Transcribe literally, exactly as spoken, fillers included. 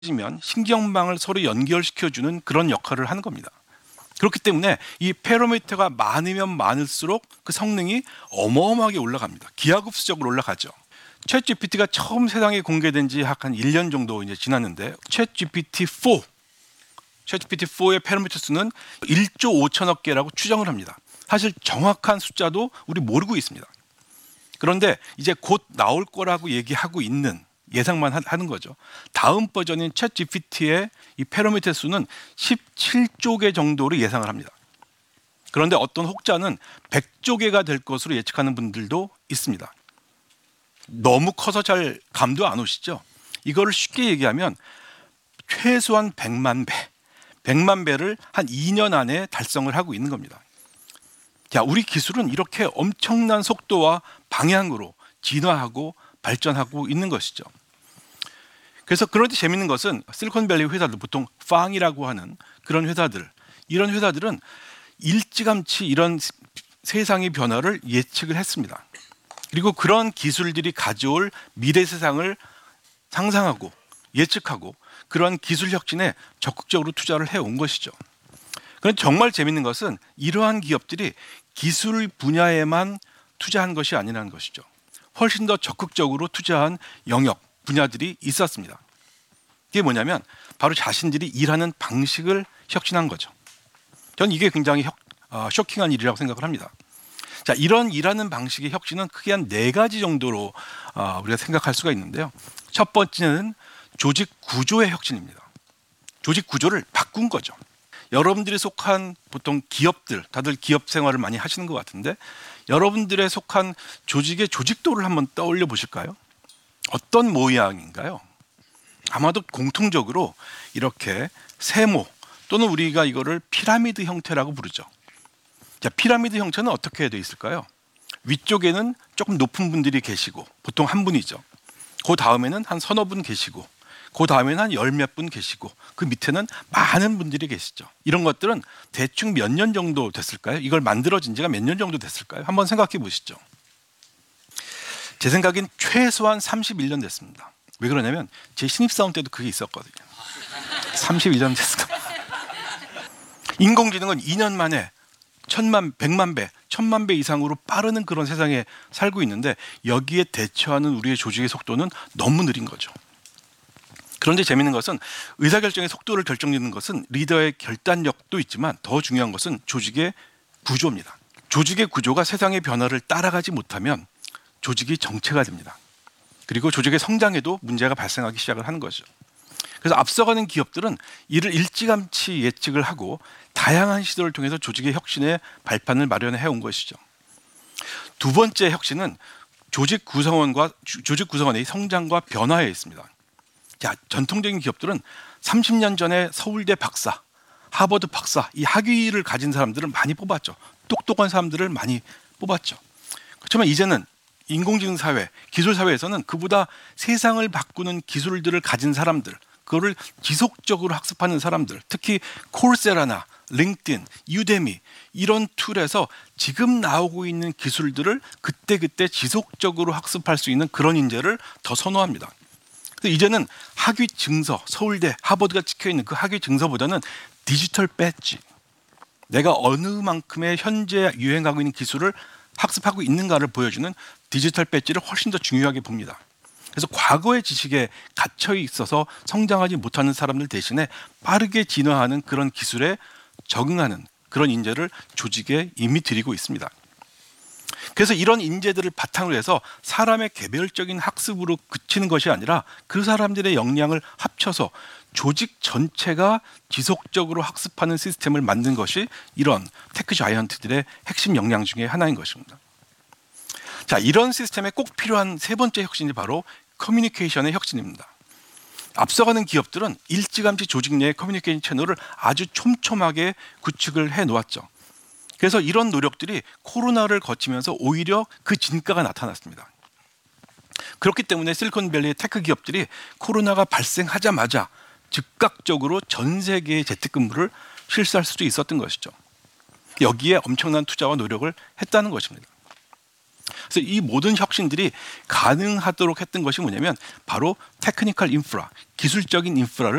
지면 신경망을 서로 연결시켜주는 그런 역할을 하는 겁니다. 그렇기 때문에 이 파라미터가 많으면 많을수록 그 성능이 어마어마하게 올라갑니다. 기하급수적으로 올라가죠. 챗 지피티가 처음 세상에 공개된 지 한 일 년 정도 이제 지났는데 챗 지피티 사, 챗 지피티 사의 파라미터 수는 일조 오천억 개라고 추정을 합니다. 사실 정확한 숫자도 우리 모르고 있습니다. 그런데 이제 곧 나올 거라고 얘기하고 있는 예상만 하는 거죠. 다음 버전인 챗 지피티의 이 파라미터 수는 십칠조 개 정도로 예상을 합니다. 그런데 어떤 혹자는 백조 개가 될 것으로 예측하는 분들도 있습니다. 너무 커서 잘 감도 안 오시죠? 이거를 쉽게 얘기하면 최소한 백만 배, 백만 배를 한 이 년 안에 달성을 하고 있는 겁니다. 자, 우리 기술은 이렇게 엄청난 속도와 방향으로 진화하고 발전하고 있는 것이죠. 그래서 그런데 재밌는 것은 실리콘밸리 회사들, 보통 팡이라고 하는 그런 회사들, 이런 회사들은 일찌감치 이런 세상의 변화를 예측을 했습니다. 그리고 그런 기술들이 가져올 미래 세상을 상상하고 예측하고 그런 기술 혁신에 적극적으로 투자를 해온 것이죠. 그런데 정말 재밌는 것은 이러한 기업들이 기술 분야에만 투자한 것이 아니라는 것이죠. 훨씬 더 적극적으로 투자한 영역, 분야들이 있었습니다. 이게 뭐냐면 바로 자신들이 일하는 방식을 혁신한 거죠. 저는 이게 굉장히 혁, 어, 쇼킹한 일이라고 생각을 합니다. 자, 이런 일하는 방식의 혁신은 크게 한 네 가지 정도로 어, 우리가 생각할 수가 있는데요. 첫 번째는 조직 구조의 혁신입니다. 조직 구조를 바꾼 거죠. 여러분들이 속한 보통 기업들, 다들 기업 생활을 많이 하시는 것 같은데 여러분들의 속한 조직의 조직도를 한번 떠올려 보실까요? 어떤 모양인가요? 아마도 공통적으로 이렇게 세모 또는 우리가 이거를 피라미드 형태라고 부르죠. 자, 피라미드 형태는 어떻게 되어 있을까요? 위쪽에는 조금 높은 분들이 계시고 보통 한 분이죠. 그 다음에는 한 서너 분 계시고 그 다음에는 한 열 몇 분 계시고 그 밑에는 많은 분들이 계시죠. 이런 것들은 대충 몇 년 정도 됐을까요? 이걸 만들어진 지가 몇 년 정도 됐을까요? 한번 생각해 보시죠. 제 생각엔 최소한 삼십일 년 됐습니다. 왜 그러냐면 제 신입사원 때도 그게 있었거든요. 삼십일 년 됐어. 인공지능은 이 년 만에 천만, 백만 배, 천만 배 이상으로 빠르는 그런 세상에 살고 있는데 여기에 대처하는 우리의 조직의 속도는 너무 느린 거죠. 그런데 재미있는 것은 의사결정의 속도를 결정짓는 것은 리더의 결단력도 있지만 더 중요한 것은 조직의 구조입니다. 조직의 구조가 세상의 변화를 따라가지 못하면 조직이 정체가 됩니다. 그리고 조직의 성장에도 문제가 발생하기 시작을 하는 거죠. 그래서 앞서가는 기업들은 이를 일찌감치 예측을 하고 다양한 시도를 통해서 조직의 혁신의 발판을 마련해 온 것이죠. 두 번째 혁신은 조직 구성원과 조직 구성원의 성장과 변화에 있습니다. 자, 전통적인 기업들은 삼십 년 전에 서울대 박사, 하버드 박사, 이 학위를 가진 사람들을 많이 뽑았죠. 똑똑한 사람들을 많이 뽑았죠. 그렇지만 이제는 인공지능 사회, 기술 사회에서는 그보다 세상을 바꾸는 기술들을 가진 사람들, 그거를 지속적으로 학습하는 사람들, 특히 콜세라나 링크드인, 유데미 이런 툴에서 지금 나오고 있는 기술들을 그때그때 지속적으로 학습할 수 있는 그런 인재를 더 선호합니다. 이제는 학위 증서, 서울대, 하버드가 찍혀있는 그 학위 증서보다는 디지털 배지, 내가 어느 만큼의 현재 유행하고 있는 기술을 학습하고 있는가를 보여주는 디지털 배지를 훨씬 더 중요하게 봅니다. 그래서 과거의 지식에 갇혀 있어서 성장하지 못하는 사람들 대신에 빠르게 진화하는 그런 기술에 적응하는 그런 인재를 조직에 이미 드리고 있습니다. 그래서 이런 인재들을 바탕으로 해서 사람의 개별적인 학습으로 그치는 것이 아니라 그 사람들의 역량을 합쳐서 조직 전체가 지속적으로 학습하는 시스템을 만든 것이 이런 테크 자이언트들의 핵심 역량 중에 하나인 것입니다. 자, 이런 시스템에 꼭 필요한 세 번째 혁신이 바로 커뮤니케이션의 혁신입니다. 앞서가는 기업들은 일찌감치 조직 내의 커뮤니케이션 채널을 아주 촘촘하게 구축을 해 놓았죠. 그래서 이런 노력들이 코로나를 거치면서 오히려 그 진가가 나타났습니다. 그렇기 때문에 실리콘밸리의 테크 기업들이 코로나가 발생하자마자 즉각적으로 전 세계의 재택근무를 실시할 수도 있었던 것이죠. 여기에 엄청난 투자와 노력을 했다는 것입니다. 그래서 이 모든 혁신들이 가능하도록 했던 것이 뭐냐면 바로 테크니컬 인프라, 기술적인 인프라를